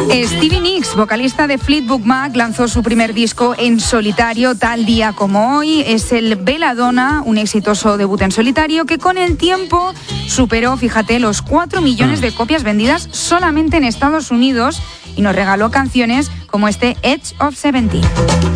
Stevie Nicks, vocalista de Fleetwood Mac, lanzó su primer disco en solitario tal día como hoy. Es el Belladonna, un exitoso debut en solitario que con el tiempo superó, fíjate, los 4 millones de copias vendidas solamente en Estados Unidos y nos regaló canciones como este Edge of 70.